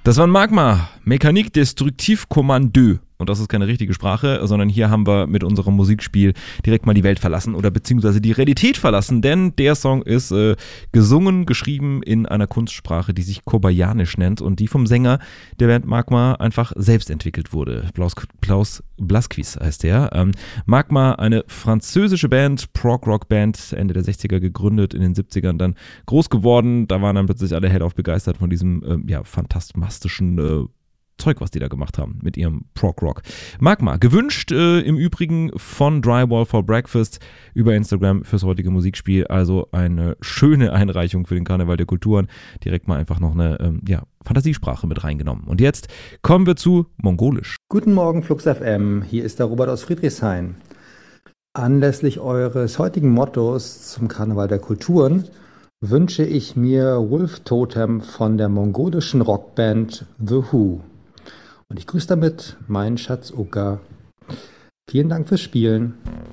Das war ein Magma, Mécanique Destructive Commando. Und das ist keine richtige Sprache, sondern hier haben wir mit unserem Musikspiel direkt mal die Welt verlassen oder beziehungsweise die Realität verlassen, denn der Song ist gesungen, geschrieben in einer Kunstsprache, die sich Kobayanisch nennt und die vom Sänger der Band Magma einfach selbst entwickelt wurde. Klaus Blasquez heißt der. Magma, eine französische Band, Prog-Rock-Band, Ende der 60er gegründet, in den 70ern dann groß geworden. Da waren dann plötzlich alle hellauf begeistert von diesem fantastischen Zeug, was die da gemacht haben mit ihrem Prog-Rock. Magma, gewünscht im Übrigen von Drywall for Breakfast über Instagram fürs heutige Musikspiel. Also eine schöne Einreichung für den Karneval der Kulturen. Direkt mal einfach noch eine Fantasiesprache mit reingenommen. Und jetzt kommen wir zu Mongolisch. Guten Morgen, Flux FM. Hier ist der Robert aus Friedrichshain. Anlässlich eures heutigen Mottos zum Karneval der Kulturen wünsche ich mir Wolf Totem von der mongolischen Rockband The Who. Und ich grüße damit meinen Schatz Uka. Vielen Dank fürs Spielen.